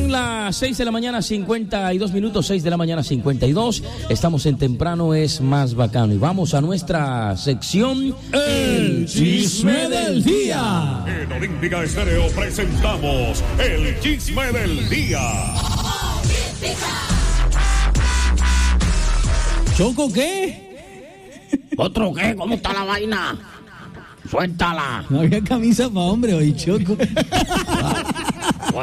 Son las 6 de la mañana, 52 minutos, 6 de la mañana, 52. Estamos en Temprano es Más Bacano. Y vamos a nuestra sección El Chisme del Día. En Olímpica Estéreo presentamos El Chisme del Día. ¿Choco qué? ¿Otro qué? ¿Cómo está la vaina? Suéltala. No había camisa para hombre hoy, Choco. Pues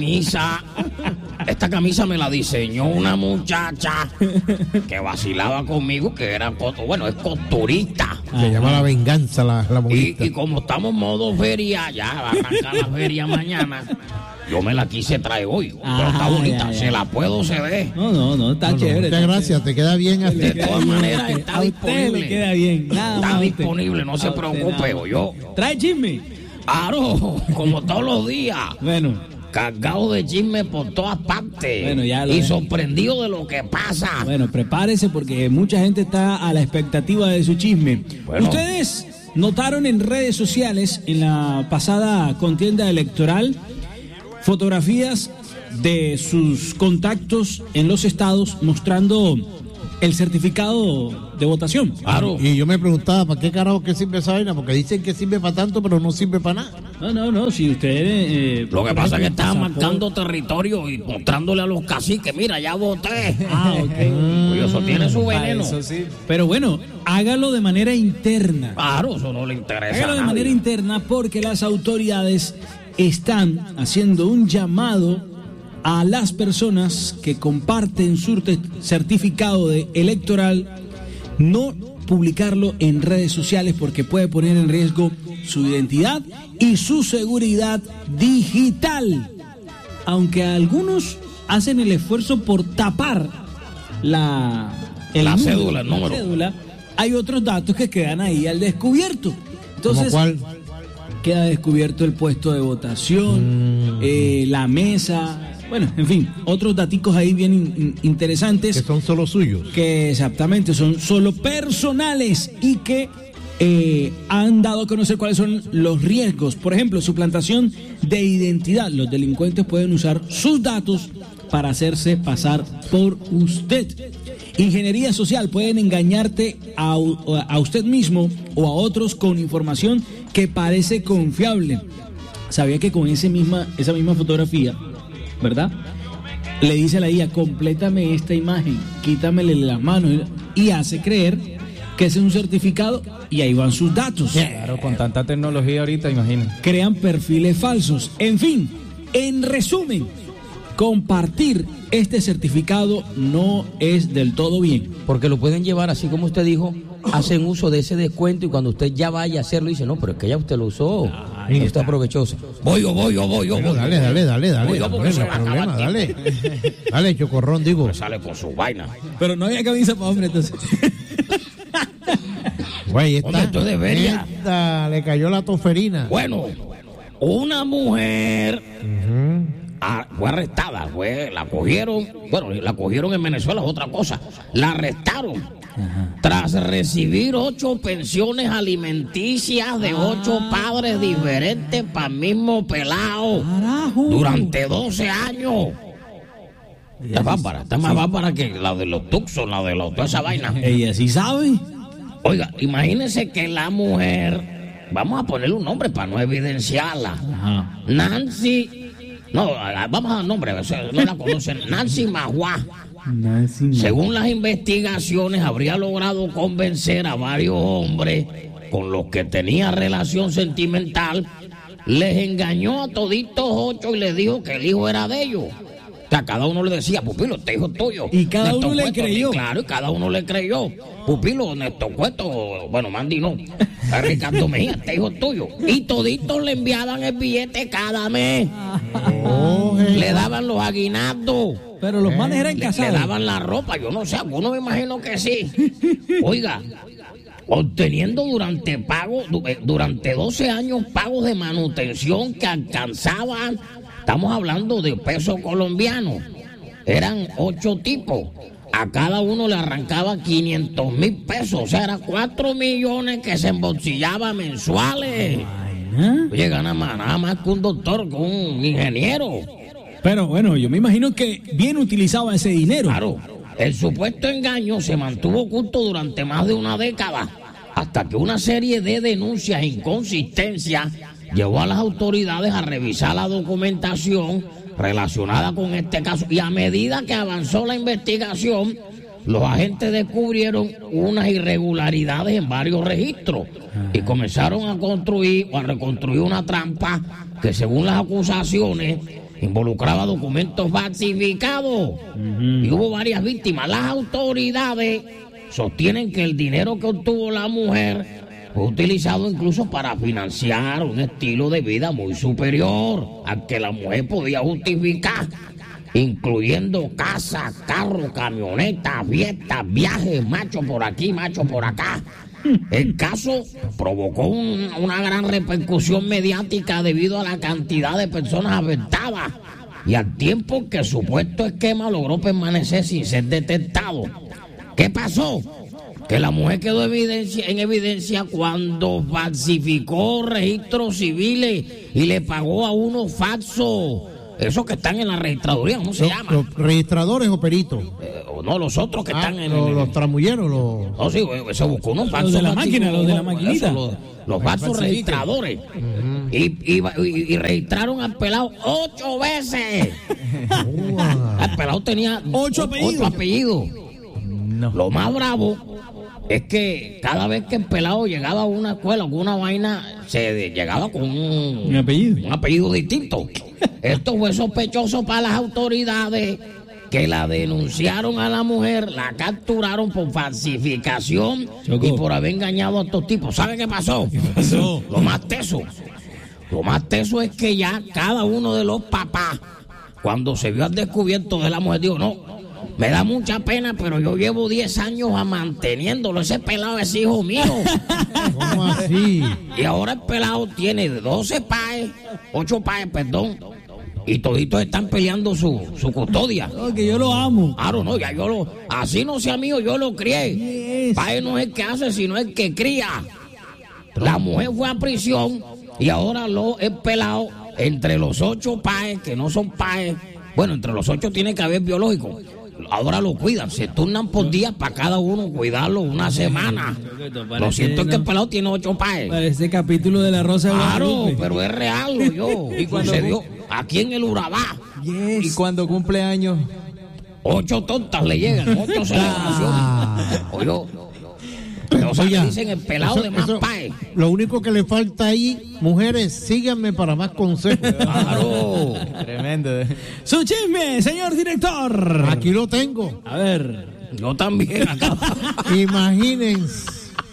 esta camisa me la diseñó una muchacha que vacilaba conmigo, que era, es costurista. Se llama La Venganza, la bonita. Y como estamos modo feria, ya va a arrancar la feria mañana. Yo me la quise traer hoy, pero está bonita, se la puedo ceder. No, está chévere. Muchas gracias, te queda bien así. De todas maneras está disponible. Le queda bien, nada está más disponible, no se preocupe, yo. ¿Trae chisme? Claro, como todos los días. Bueno. Cargado de chisme por todas partes. Bueno, y sorprendido de lo que pasa. Bueno, prepárese porque mucha gente está a la expectativa de su chisme. Bueno. Ustedes notaron en redes sociales, en la pasada contienda electoral, fotografías de sus contactos en los estados mostrando el certificado de votación. Claro. Y yo me preguntaba, ¿para qué carajo que sirve esa vaina? Porque dicen que sirve para tanto, pero no sirve para nada. No, si usted... Lo que pasa es que estaban marcando territorio y mostrándole a los caciques, mira, ya voté. Pues eso tiene su veneno. Eso sí. Pero bueno, hágalo de manera interna. Claro, eso no le interesa. Hágalo de manera interna porque las autoridades están haciendo un llamado a las personas que comparten su certificado electoral, no publicarlo en redes sociales porque puede poner en riesgo su identidad y su seguridad digital. Aunque algunos hacen el esfuerzo por tapar la cédula, el número. Hay otros datos que quedan ahí al descubierto. Entonces, ¿cómo cuál? Queda descubierto el puesto de votación, la mesa. Bueno, en fin, otros daticos ahí bien interesantes. Que son solo suyos. Que exactamente, son solo personales y que han dado a conocer cuáles son los riesgos. Por ejemplo, suplantación de identidad. Los delincuentes pueden usar sus datos para hacerse pasar por usted. Ingeniería social, pueden engañarte a usted mismo o a otros con información que parece confiable. ¿Sabía que con esa misma fotografía, ¿verdad? Le dice a la IA, complétame esta imagen, quítamele las manos y hace creer que ese es un certificado y ahí van sus datos. Claro, con tanta tecnología ahorita, imagínate. Crean perfiles falsos. En fin, en resumen, compartir este certificado no es del todo bien. Porque lo pueden llevar, así como usted dijo, hacen uso de ese descuento y cuando usted ya vaya a hacerlo, dice, no, pero es que ya usted lo usó. Usted aprovechoso. Voy. Dale. Dale, Chocorrón, digo. Pero sale por su vaina. Pero no había camisa para hombre, entonces. Güey, esto es de veria. Le cayó la toferina. Bueno, una mujer... fue arrestada, la cogieron en Venezuela, es otra cosa. La arrestaron tras recibir 8 pensiones alimenticias de 8 padres diferentes para el mismo pelado durante 12 años. Está más bárbara que la de los tuxos, toda esa vaina. Ella sí sabe. Oiga, imagínense que la mujer, vamos a ponerle un nombre para no evidenciarla. Nancy... No, vamos a dar nombre, no la conocen. Nancy Maguá. Según las investigaciones, habría logrado convencer a varios hombres con los que tenía relación sentimental. Les engañó a toditos 8 y les dijo que el hijo era de ellos. O sea, cada uno le decía, Pupilo, este hijo es tuyo. Y cada uno le creyó. Claro, y cada uno le creyó. Pupilo, Néstor Cueto, bueno, Mandy no. Ricardo Mejía, este hijo es tuyo. Y toditos le enviaban el billete cada mes. Le daban los aguinaldos. Pero los manes eran casados. Le daban la ropa, yo no sé, algunos me imagino que sí. Oiga, obteniendo durante 12 años pagos de manutención que alcanzaban, estamos hablando de pesos colombianos, eran 8 tipos. A cada uno le arrancaba 500,000 pesos, o sea, eran 4 millones que se embolsillaba mensuales. Oye, gana nada más que un doctor, que un ingeniero. Pero bueno, yo me imagino que bien utilizaba ese dinero. Claro, el supuesto engaño se mantuvo oculto durante más de una década, hasta que una serie de denuncias e inconsistencias llevó a las autoridades a revisar la documentación relacionada con este caso. Y a medida que avanzó la investigación, los agentes descubrieron unas irregularidades en varios registros y comenzaron a construir o a reconstruir una trampa que, según las acusaciones, involucraba documentos falsificados. Y hubo varias víctimas. Las autoridades sostienen que el dinero que obtuvo la mujer fue utilizado incluso para financiar un estilo de vida muy superior al que la mujer podía justificar, incluyendo casa, carro, camioneta, fiestas, viajes, macho por aquí, macho por acá. El caso provocó una gran repercusión mediática debido a la cantidad de personas afectadas y al tiempo que el supuesto esquema logró permanecer sin ser detectado. ¿Qué pasó? Que la mujer quedó en evidencia cuando falsificó registros civiles y le pagó a unos falsos, esos que están en la registraduría, ¿cómo se llama? ¿Los registradores o peritos? No, los otros que están en los tramulleros. No, sí, se buscó unos falsos. Los de la máquina, los de la maquinita. Los falsos registradores. Y registraron al pelado 8 veces. El pelado tenía 8 apellidos. No. Lo más bravo es que cada vez que el pelado llegaba a una escuela o una vaina, llegaba con un apellido distinto. Esto fue sospechoso para las autoridades, que la denunciaron a la mujer, la capturaron por falsificación y por haber engañado a estos tipos. ¿Sabe qué pasó? Lo más teso es que ya cada uno de los papás, cuando se vio al descubierto de la mujer, dijo, no, me da mucha pena, pero yo llevo 10 años manteniéndolo. Ese pelado es hijo mío. ¿Cómo así? Y ahora el pelado tiene 8 paes, y toditos están peleando su custodia. No, que yo lo amo. Claro, no, ya así no sea mío, yo lo crié. Yes. Pae no es el que hace, sino el que cría. La mujer fue a prisión y ahora el pelado, entre los 8 paes, que no son paes, bueno, entre los 8 tiene que haber biológico. Ahora lo cuidan, se turnan por días para cada uno cuidarlo una semana. Lo cierto es que el pelado tiene 8 paes. Parece capítulo de La Rosa de Guadalupe. Claro, pero es real, ¿Y cuando se dio aquí en el Urabá? Yes. ¿Y cuando cumple años? 8 tontas le llegan, 8 celebraciones. Pero dicen el pelado de más paes. Lo único que le falta ahí, mujeres, síganme para más consejos. Claro. Tremendo. Su chisme, señor director. Aquí lo tengo. A ver. Yo también acá. Imagínense,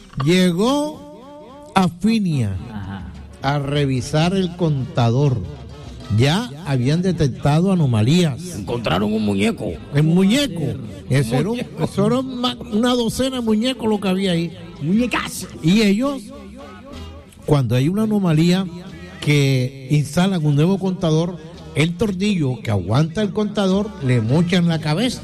llegó a Finia a revisar el contador. Ya habían detectado anomalías. Encontraron un muñeco. El muñeco. Eso era una docena de muñecos lo que había ahí. Muñecas. Y ellos, cuando hay una anomalía, que instalan un nuevo contador, el tornillo que aguanta el contador le mochan la cabeza.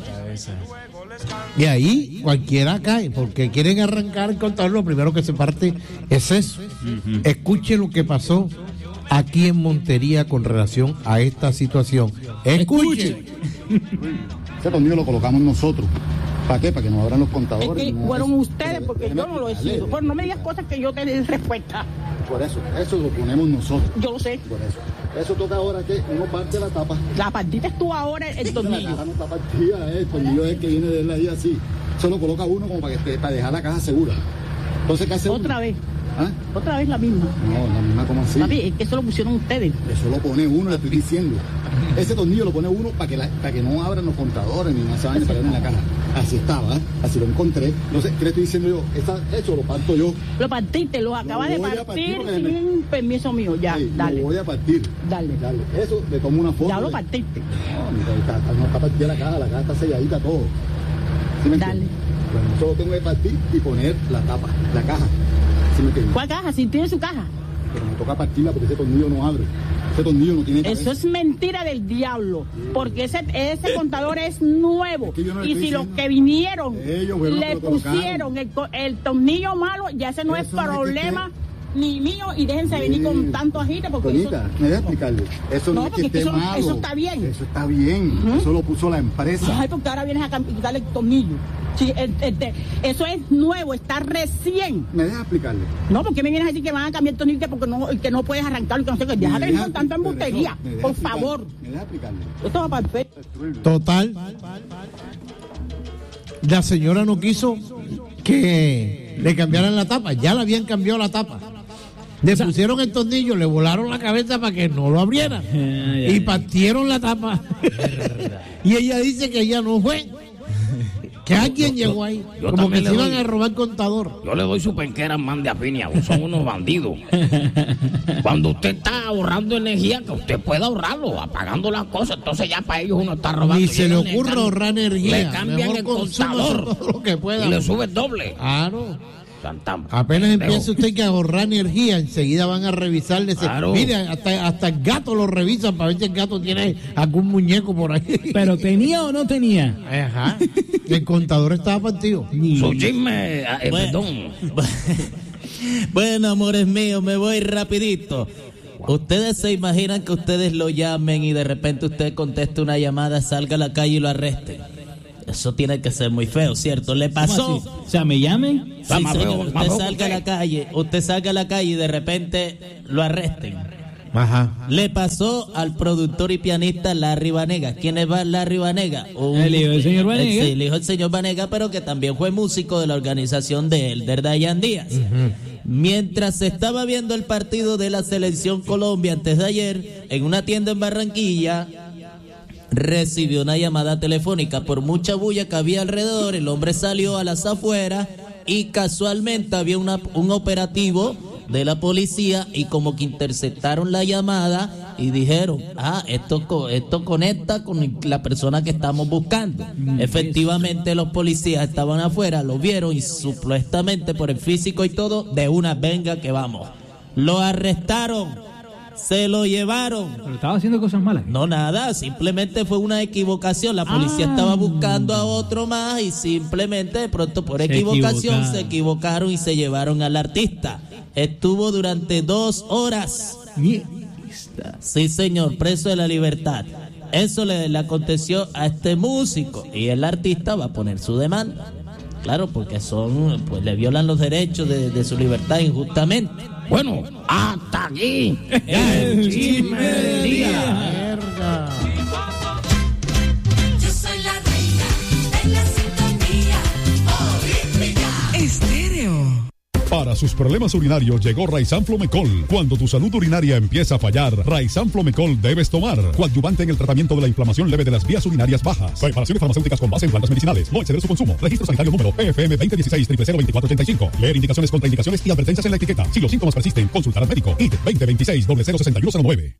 Y ahí cualquiera cae, porque quieren arrancar el contador, lo primero que se parte es eso. Escuche lo que pasó aquí en Montería con relación a esta situación. Escuche. Ese tornillo lo colocamos nosotros. ¿Para qué? Para que no abran los contadores. Es que fueron ustedes, porque yo no lo he sido. Bueno, no me digas cosas que yo te dé respuesta. Por eso lo ponemos nosotros. Yo lo sé. Por eso. Eso toca ahora que uno parte la tapa. La partida es tú ahora, el tornillo. La caja no está partida, el tornillo es que viene de ahí así. Eso lo coloca uno como para dejar la caja segura. Entonces, ¿qué hace uno? Otra vez. Otra vez la misma. No, la misma como así. Papi, es que eso lo pusieron ustedes. Eso lo pone uno, le estoy diciendo. Ese tornillo lo pone uno para que no abran los contadores ni más vaina para en la caja. Así estaba, así lo encontré. Entonces, ¿qué le estoy diciendo yo? Eso lo parto yo. Lo partiste, lo acabas de partir sin permiso mío. Ya, sí, dale. Lo voy a partir. Dale. Eso, le tomo una foto. Ya lo partiste. No está partida la caja está selladita todo. ¿Sí me dale. Bueno, solo tengo que partir y poner la tapa, la caja. ¿Sí me entiendes? ¿Cuál caja? Si tiene su caja. Pero me toca partirla porque ese tornillo no abre. Ese tornillo no tiene cabeza. Eso es mentira del diablo. Porque ese contador es nuevo. Es que no y si los que vinieron le pusieron el tornillo malo, ya ese no es problema ni mío, y déjense venir con tanto agite porque Tonita, me deja explicarle. Eso no es que esté malo. Eso está bien. Eso está bien. Eso lo puso la empresa. Ay, porque ahora vienes a quitarle el tornillo. Sí, eso es nuevo, está recién. ¿Me deja explicarle? No, porque me vienes a decir que van a cambiar el tornillo que no puedes arrancarlo, que no sé qué. Déjate venir con tanta embustería, por favor. Me deja explicarle. Esto va para el pecho. Total. La señora no quiso que le cambiaran la tapa. Ya le habían cambiado la tapa. Le pusieron el tornillo, le volaron la cabeza para que no lo abrieran. Y partieron la tapa. Y ella dice que ella no fue. Que alguien llegó ahí. Como que se iban a robar contador. Yo le doy su penquera man de apinia. Son unos bandidos. Cuando usted está ahorrando energía, que usted pueda ahorrarlo, apagando las cosas. Entonces ya para ellos uno está robando. Ni se le ocurre ahorrar energía. Le cambian el contador todo lo que pueda. Y le sube el doble. Claro. Apenas empiece usted que ahorrar energía, enseguida van a revisarle. Claro. Mire, hasta el gato lo revisan para ver si el gato tiene algún muñeco por ahí. ¿Pero tenía o no tenía? Ajá. El contador estaba partido. Su chisme, perdón. Bueno, amores míos, me voy rapidito. Ustedes se imaginan que ustedes lo llamen y de repente usted conteste una llamada, salga a la calle y lo arresten. Eso tiene que ser muy feo, ¿cierto? ¿Le pasó? O sea, ¿me llamen? Sí, señor, usted salga a la calle y de repente lo arresten. Ajá. Le pasó al productor y pianista Larry Vanega. ¿Quién es Larry Vanega? El hijo del señor Vanega. Sí, el hijo del señor Vanega, pero que también fue músico de la organización de Elder Dayan Díaz. Mientras se estaba viendo el partido de la Selección Colombia antes de ayer, en una tienda en Barranquilla, recibió una llamada telefónica. Por mucha bulla que había alrededor, el hombre salió a las afueras y casualmente había un operativo de la policía y como que interceptaron la llamada y dijeron, esto conecta con la persona que estamos buscando. Efectivamente los policías estaban afuera, lo vieron y supuestamente por el físico y todo, de una venga que vamos. Lo arrestaron. Se lo llevaron. ¿Pero estaba haciendo cosas malas? No, nada, simplemente fue una equivocación. La policía estaba buscando a otro más y simplemente de pronto por equivocación se equivocaron y se llevaron al artista. Estuvo durante 2 horas. Sí, señor, preso de la libertad. Eso le aconteció a este músico y el artista va a poner su demanda. Claro, porque pues le violan los derechos de su libertad injustamente. Bueno, hasta aquí el chisme del día. Yo soy la reina de la sintonía olímpica. Estéreo. Para sus problemas urinarios llegó Raizan Flomecol. Cuando tu salud urinaria empieza a fallar, Raizan Flomecol debes tomar. Coadyuvante en el tratamiento de la inflamación leve de las vías urinarias bajas. Preparaciones farmacéuticas con base en plantas medicinales. No exceder su consumo. Registro sanitario número PFM 2016-002485. Leer indicaciones, contraindicaciones y advertencias en la etiqueta. Si los síntomas persisten, consultar al médico. ID 2026-006109.